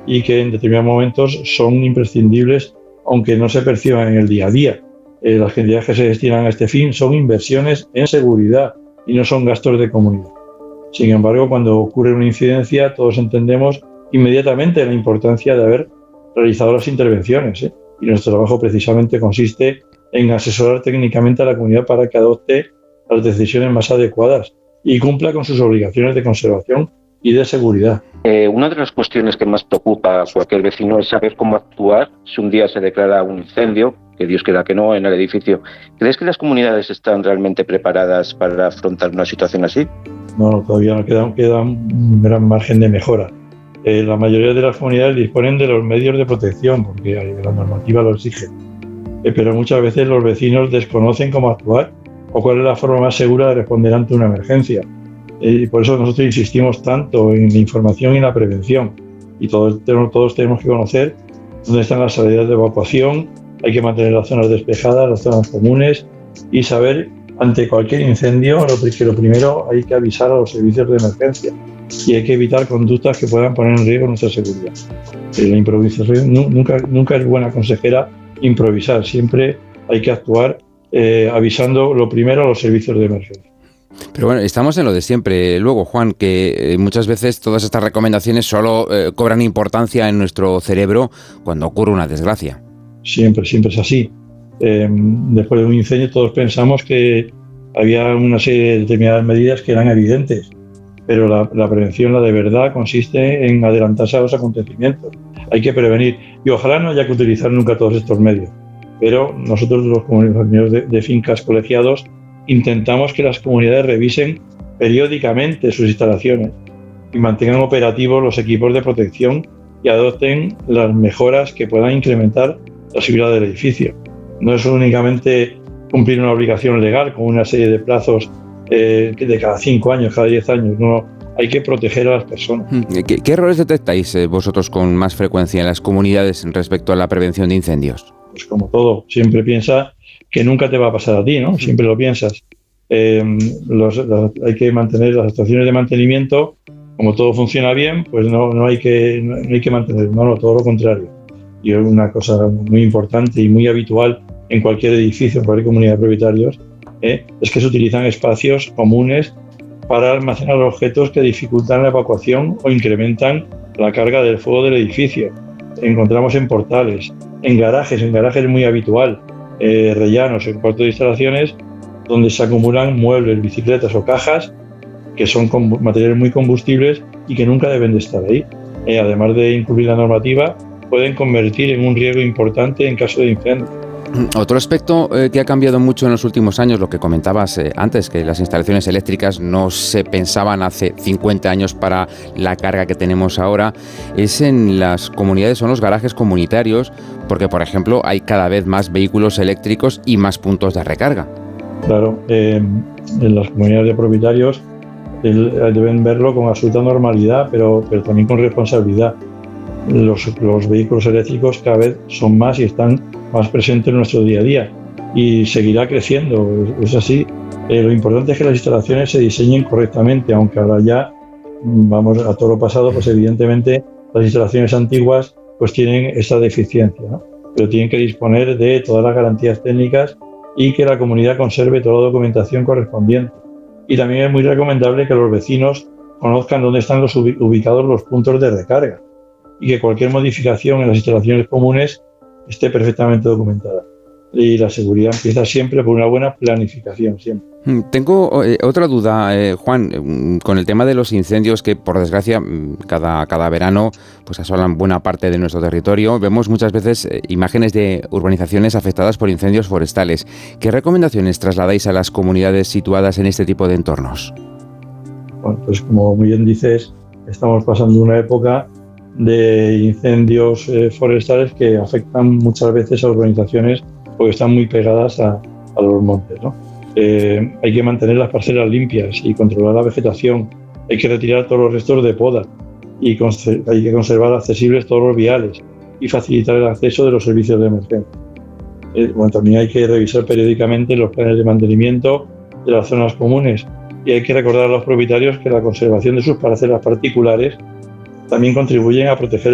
y que en determinados momentos son imprescindibles, aunque no se perciban en el día a día. Las cantidades que se destinan a este fin son inversiones en seguridad y no son gastos de comunidad. Sin embargo, cuando ocurre una incidencia, todos entendemos inmediatamente la importancia de haber realizado las intervenciones, y nuestro trabajo precisamente consiste en asesorar técnicamente a la comunidad para que adopte las decisiones más adecuadas y cumpla con sus obligaciones de conservación y de seguridad. Una de las cuestiones que más preocupa a cualquier vecino es saber cómo actuar si un día se declara un incendio, que Dios quiera que no, en el edificio. ¿Crees que las comunidades están realmente preparadas para afrontar una situación así? No, todavía no queda un gran margen de mejora. La mayoría de las comunidades disponen de los medios de protección, porque la normativa lo exige. Pero muchas veces los vecinos desconocen cómo actuar o cuál es la forma más segura de responder ante una emergencia. Y por eso nosotros insistimos tanto en la información y la prevención. Y todos tenemos que conocer dónde están las salidas de evacuación, hay que mantener las zonas despejadas, las zonas comunes, y saber ante cualquier incendio que lo primero hay que avisar a los servicios de emergencia y hay que evitar conductas que puedan poner en riesgo nuestra seguridad. La improvisación nunca es buena consejera improvisar, siempre hay que actuar avisando lo primero a los servicios de emergencia. Pero bueno, estamos en lo de siempre. Luego, Juan, que muchas veces todas estas recomendaciones solo cobran importancia en nuestro cerebro cuando ocurre una desgracia. Siempre es así. Después de un incendio todos pensamos que había una serie de determinadas medidas que eran evidentes, pero la prevención, la de verdad, consiste en adelantarse a los acontecimientos. Hay que prevenir y ojalá no haya que utilizar nunca todos estos medios, pero nosotros los comunidades de fincas colegiados intentamos que las comunidades revisen periódicamente sus instalaciones y mantengan operativos los equipos de protección y adopten las mejoras que puedan incrementar la seguridad del edificio. No es únicamente cumplir una obligación legal con una serie de plazos de cada 5 años, cada 10 años. No, hay que proteger a las personas. ¿Qué errores detectáis vosotros con más frecuencia en las comunidades respecto a la prevención de incendios? Pues como todo, siempre piensa que nunca te va a pasar a ti, ¿no? Siempre lo piensas. Hay que mantener las estaciones de mantenimiento, como todo funciona bien, pues no hay que mantener, no, todo lo contrario. Y una cosa muy importante y muy habitual en cualquier edificio, en cualquier comunidad de propietarios, es que se utilizan espacios comunes para almacenar objetos que dificultan la evacuación o incrementan la carga del fuego del edificio. Encontramos en portales, en garajes es muy habitual, rellanos, en cuartos de instalaciones, donde se acumulan muebles, bicicletas o cajas que son materiales muy combustibles y que nunca deben de estar ahí. Además de incumplir la normativa, pueden convertir en un riesgo importante en caso de incendio. Otro aspecto que ha cambiado mucho en los últimos años, lo que comentabas antes, que las instalaciones eléctricas no se pensaban hace 50 años para la carga que tenemos ahora, es en las comunidades, son los garajes comunitarios, porque, por ejemplo, hay cada vez más vehículos eléctricos y más puntos de recarga. Claro, en las comunidades de propietarios deben verlo con absoluta normalidad, pero también con responsabilidad. Los vehículos eléctricos cada vez son más y están más presentes en nuestro día a día y seguirá creciendo, es así. Lo importante es que las instalaciones se diseñen correctamente, aunque ahora ya vamos a todo lo pasado, pues evidentemente las instalaciones antiguas pues tienen esa deficiencia, ¿no? Pero tienen que disponer de todas las garantías técnicas y que la comunidad conserve toda la documentación correspondiente. Y también es muy recomendable que los vecinos conozcan dónde están ubicados los puntos de recarga y que cualquier modificación en las instalaciones comunes esté perfectamente documentada. Y la seguridad empieza siempre por una buena planificación, siempre. Tengo otra duda, Juan, con el tema de los incendios que, por desgracia, cada verano pues asolan buena parte de nuestro territorio. Vemos muchas veces imágenes de urbanizaciones afectadas por incendios forestales. ¿Qué recomendaciones trasladáis a las comunidades situadas en este tipo de entornos? Bueno, pues como muy bien dices, estamos pasando una época de incendios forestales que afectan muchas veces a urbanizaciones porque están muy pegadas a los montes, ¿no? Hay que mantener las parcelas limpias y controlar la vegetación. Hay que retirar todos los restos de poda y hay que conservar accesibles todos los viales y facilitar el acceso de los servicios de emergencia. También hay que revisar periódicamente los planes de mantenimiento de las zonas comunes y hay que recordar a los propietarios que la conservación de sus parcelas particulares también contribuyen a proteger